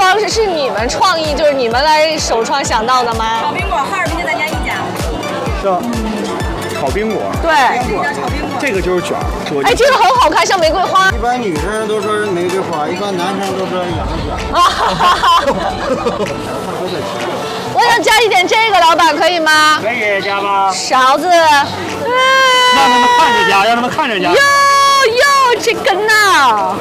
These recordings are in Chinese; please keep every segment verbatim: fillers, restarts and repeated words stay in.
方式是你们创意，就是你们来首创想到的吗？ 炒苹果，哈尔滨就咱家一家。 是吧？炒冰果。 对。 这个就是卷儿。 哎，这个很好看，像玫瑰花。 一般女生都说玫瑰花，一般男生都说羊肉卷。 啊哈哈哈！我想加一点这个，老板可以吗？ 可以加吧。 勺子。 让他们看着加，让他们看着加。 哟哟，这个呢？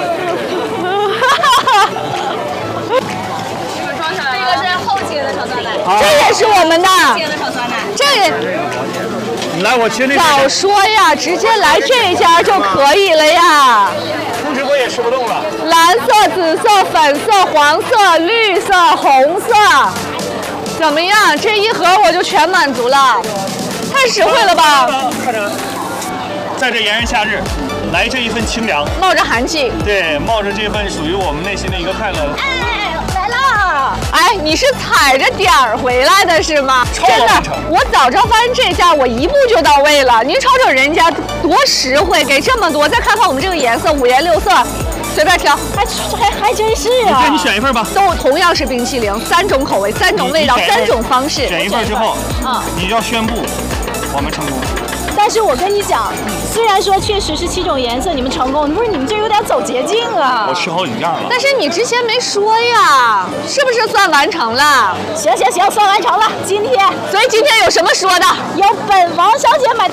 这个是后切的炒酸奶，这也是我们的。 切的炒酸奶， 这个。 你来，我切那个。 早说呀，直接来这家就可以了呀。 出直播也吃不动了。 蓝色、紫色、粉色、黄色、绿色、红色，怎么样？这一盒我就全满足了，太实惠了吧？ 看着，在这炎炎夏日，来这一份清凉， 冒着寒气。 对，冒着这份属于我们内心的一个快乐。 哎，来了！哎，你是踩着点儿回来的是吗？真的，我早知道发现这家，我一步就到位了。您瞅瞅人家多实惠，给这么多，再看看我们这个颜色，五颜六色。随便挑，还还还真是啊！ 你选一份吧。 都同样是冰淇淋，三种口味，三种味道，三种方式。 选一份之后，啊，你要宣布我们成功。 但是我跟你讲，虽然说确实是七种颜色，你们成功，不是你们这有点走捷径啊！ 我去好几样了。 但是你之前没说呀，是不是算完成了？ 行行行，算完成了。今天， 所以今天有什么说的？ 由本王小姐买单。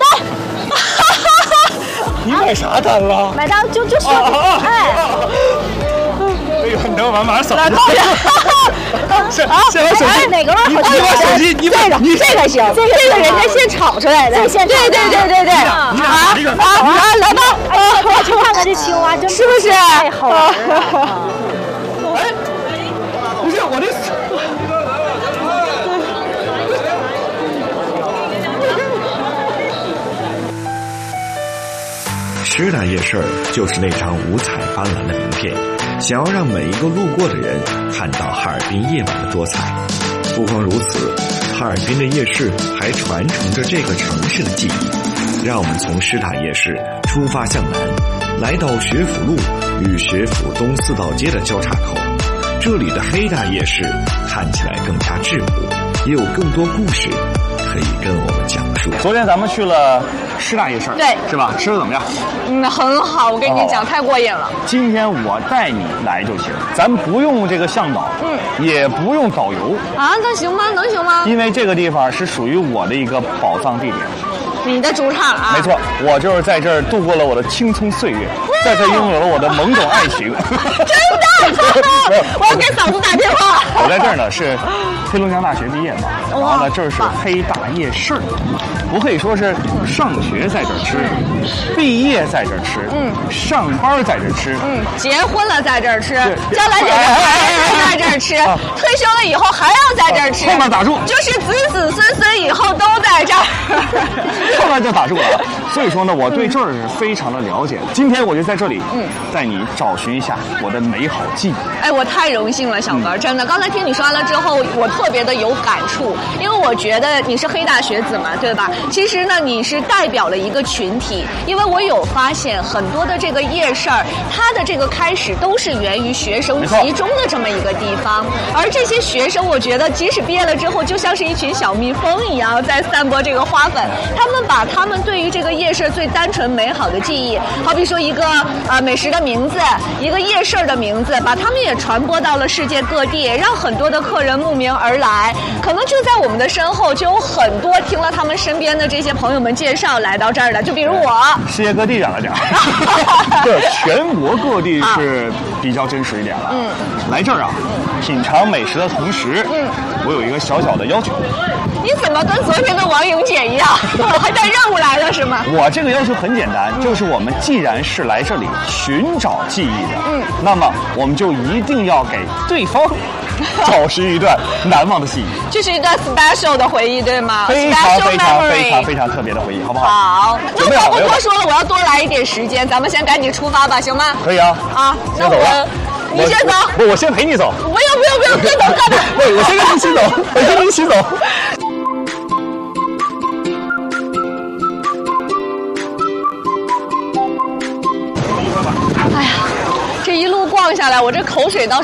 你买啥单了？ 买单就就说， 哎，哎呦，你等我马上扫。 来，扣下。 是啊，先把手机， 哪个味儿？ 你把手机，你这个， 你这个行，这个这个人家现炒出来的， 这现对对对对对。 啊，这个啊，来吧， 哎，快去看看这青蛙，真是不是太好玩了？ 哎，不是我这。 师大夜市就是那张五彩斑斓的名片，想要让每一个路过的人看到哈尔滨夜晚的多彩。不光如此，哈尔滨的夜市还传承着这个城市的记忆。让我们从师大夜市出发向南，来到学府路与学府东四道街的交叉口。这里的黑大夜市看起来更加质朴，也有更多故事可以跟我们讲述。 昨天咱们去了师大夜市， 对， 是吧？吃的怎么样？ 嗯，很好，我跟你讲，太过瘾了。 今天我带你来就行，咱不用这个向导，嗯，也不用导游啊，那行吗？能行吗？ 因为这个地方是属于我的一个宝藏地点。 你的主场啊？ 没错，我就是在这儿度过了我的青葱岁月，在这拥有了我的懵懂爱情。 真的？我要给嫂子打电话。 我在这儿呢是黑龙江大学毕业嘛，然后呢这是黑大夜市，我可以说是上学在这儿吃，毕业在这儿吃，嗯，上班在这儿吃， 嗯，结婚了在这儿吃，将来姐姐孩子在这儿吃，退休了以后还要在这儿吃， 后面打住， 就是子子孙孙以后都在这儿。 后面就打住了，所以说呢，我对这儿是非常的了解。今天我就在这里，嗯，带你找寻一下我的美好记忆。 哎，我太荣幸了，小哥，嗯、真的。刚才听你说完了之后，我特别的有感触，因为我觉得你是黑大学子嘛，对吧？其实呢，你是代表了一个群体，因为我有发现很多的这个夜市儿，它的这个开始都是源于学生集中的这么一个地方，而这些学生，我觉得即使毕业了之后，就像是一群小蜜蜂一样，在散播这个花粉。他们把他们对于这个夜市最单纯美好的记忆，好比说一个呃美食的名字，一个夜市的名字，把他们也传播到了世界各地，让很多的客人慕名而来。可能就在我们的身后，就有很多听了他们身边的这些朋友们介绍来到这儿的，就比如我。 世界各地远了点对，全国各地是比较真实一点了。嗯，来这儿啊，品尝美食的同时，嗯，我有一个小小的要求。 你怎么跟昨天的王莹姐一样，还带任务来了是吗？ 我这个要求很简单，嗯、就是我们既然是来这里寻找记忆的，嗯，那么我们就一定要给对方找寻一段难忘的记忆。 这是一段 special 的回忆，对吗？ 非常非常非常非常特别的回忆，好不好？ 好，那我不多说了，我要多来一点时间，咱们先赶紧出发吧，行吗？ 可以啊。 啊，那我。你先走， 不，我先陪你走。 不用不用不用，跟走跟走。 对，我先跟你一起走，我先跟你一起走。 哎呀，这一路逛下来，我这口水倒是